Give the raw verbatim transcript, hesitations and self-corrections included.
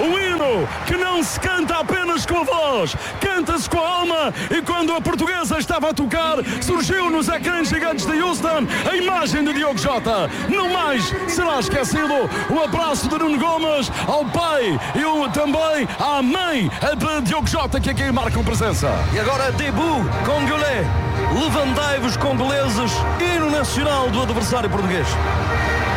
um hino que não se canta apenas com a voz, canta-se com a alma, e quando a portuguesa estava a tocar, surgiu nos ecrãs gigantes de Houston a imagem de Diogo Jota. Não mais será esquecido o abraço de Nuno Gomes ao pai e o, também à mãe de Diogo Jota, que aqui marcam presença. E agora debut congolês, levantai-vos congoleses, hino nacional do adversário português.